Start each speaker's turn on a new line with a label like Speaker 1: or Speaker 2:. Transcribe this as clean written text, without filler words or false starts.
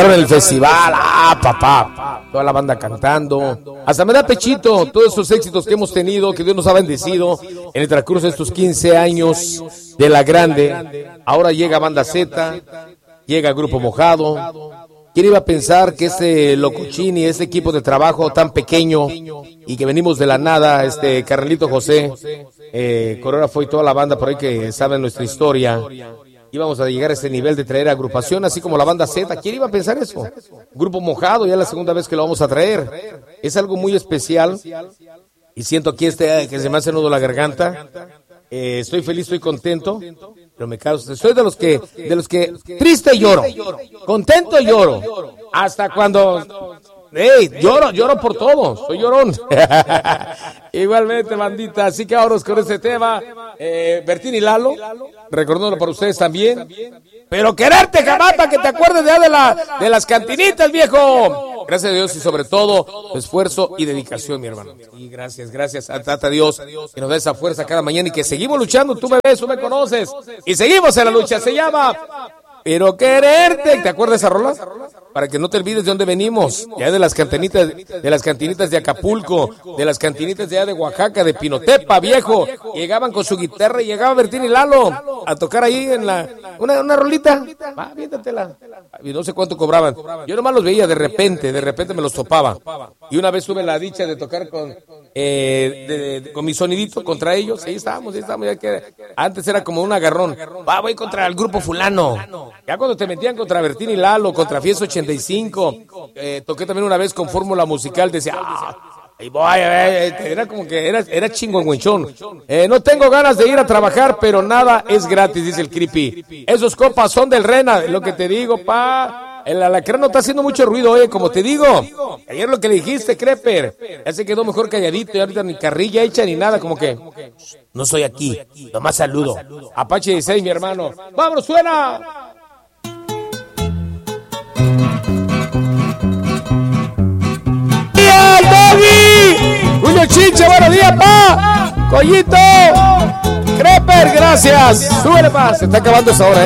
Speaker 1: ganador en el festival. Papá, toda la banda cantando. Hasta me da pechito todos esos éxitos que hemos tenido, que Dios nos ha bendecido en el transcurso de estos 15 años de La Grande. Ahora llega Banda Z, llega Grupo Mojado. ¿Quién iba a pensar que este Locochini, este equipo de trabajo tan pequeño y que venimos de la nada, Carnalito José, coreógrafo y toda la banda por ahí que saben nuestra historia, íbamos a llegar a ese nivel de traer agrupación, así como la Banda Z? ¿Quién iba a pensar eso? Grupo Mojado, ya es la segunda vez que lo vamos a traer. Es algo muy especial y siento aquí que se me hace nudo la garganta. Estoy feliz, estoy contento, pero me causa, soy de los que triste lloro, contento lloro, hasta cuando lloro por todo, soy llorón. Igualmente, bandita, así que ahora con este tema, Bertín y Lalo, recordándolo para ustedes también, pero quererte, Jamapa, que te acuerdes de las cantinitas, viejo. Gracias a Dios y sobre todo tu esfuerzo y dedicación, mi hermano. Y gracias a Dios que nos da esa fuerza cada mañana y que seguimos luchando. Tú me ves, tú me conoces y seguimos en la lucha. Se llama Pero Quererte. ¿Te acuerdas de esa rola? Para que no te olvides de dónde venimos. Ya de las cantinitas de Acapulco, de las cantinitas de allá de Oaxaca, de Pinotepa, viejo. Llegaban con su guitarra y llegaba Bertín y Lalo a tocar ahí en una rolita. Va, viéntatela. Y no sé cuánto cobraban. Yo nomás los veía de repente me los topaba. Y una vez tuve la dicha de tocar con mi sonidito contra ellos. Ahí estábamos. Ya que antes era como un agarrón. Voy contra el grupo fulano. Ya cuando te metían contra Bertín y Lalo, contra Fiesta 85, toqué también una vez con Fórmula Musical, decía, ahí voy, era como que era chingüengüenchón. No tengo ganas de ir a trabajar, pero nada es gratis, dice el Creepy. Esos copas son del Rena, lo que te digo, pa. El alacrán no está haciendo mucho ruido, como te digo. Ayer lo que le dijiste, Creper, ya se quedó mejor calladito y ahorita ni carrilla hecha ni nada, como que no soy aquí, nomás saludo. Apache 16, mi hermano. ¡Vámonos, suena! Julio Chincha, buenos días, pa. Collito, Creper, gracias. Súbele, pa. Se está acabando esa hora,